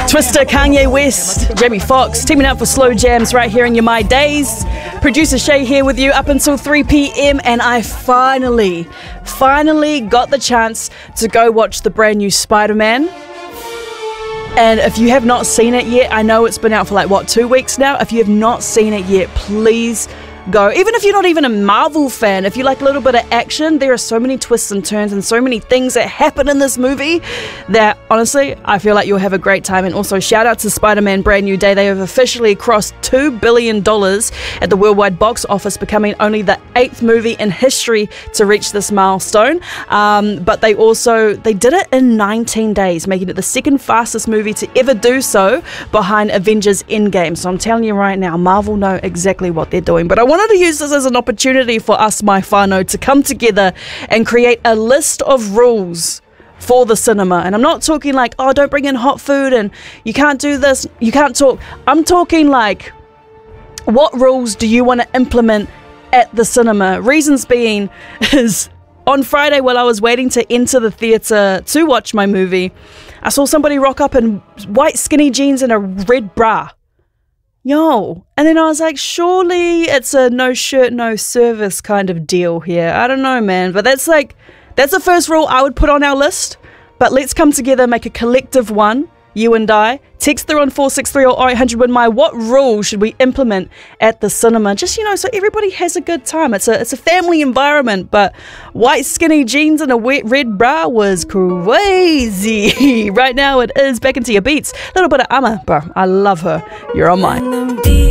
Twista, Kanye West, Jamie Foxx teaming up for Slow Jams right here in your My Days. Producer Shay here with you up until 3 p.m. and I finally got the chance to go watch the brand new Spider-Man. And if you have not seen it yet, I know it's been out for 2 weeks now. If you have not seen it yet, please go. Even if you're not even a Marvel fan, if you like a little bit of action, there are so many twists and turns and so many things that happen in this movie that honestly, I feel like you'll have a great time. And also shout out to Spider-Man Brand New Day. They have officially crossed $2 billion at the worldwide box office, becoming only the 8th movie in history to reach this milestone. But they did it in 19 days, making it the second fastest movie to ever do so behind Avengers Endgame. So I'm telling you right now, Marvel know exactly what they're doing. But I wanted to use this as an opportunity for us, my whānau, to come together and create a list of rules for the cinema. And I'm not talking like, oh, don't bring in hot food and you can't do this, you can't talk. I'm talking like, what rules do you want to implement at the cinema? Reasons being is, on Friday while I was waiting to enter the theatre to watch my movie, I saw somebody rock up in white skinny jeans and a red bra. Yo, and then I was like, surely it's a no shirt, no service kind of deal here. I don't know, man, but that's the first rule I would put on our list. But let's come together, make a collective one, you and I. Text through on 463 or 0800-WIN-MY. What rule should we implement at the cinema? Just, so everybody has a good time. It's a family environment, but white skinny jeans and a wet red bra was crazy. Right now it is back into your beats. A little bit of Amma, bro. I love her. You're on mine.